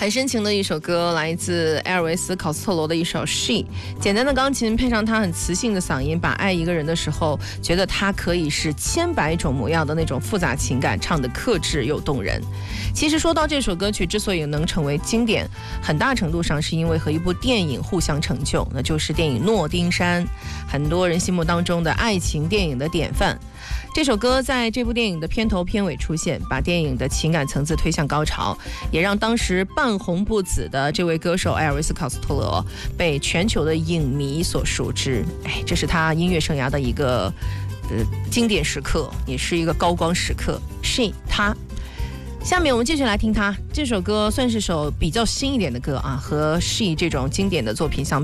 很深情的一首歌，来自埃尔维斯·考斯特罗的一首《She》，简单的钢琴配上他很磁性的嗓音，把爱一个人的时候，觉得他可以是千百种模样的那种复杂情感，唱得克制又动人。其实说到这首歌曲之所以能成为经典，很大程度上是因为和一部电影互相成就，那就是电影《诺丁山》，很多人心目当中的爱情电影的典范。这首歌在这部电影的片头片尾出现，把电影的情感层次推向高潮，也让当时半红不紫的这位歌手埃尔维斯·考斯特罗被全球的影迷所熟知。这是他音乐生涯的一个经典时刻，也是一个高光时刻。是他。下面我们继续来听他这首歌，算是首比较新一点的歌啊，和 She 这种经典的作品相比。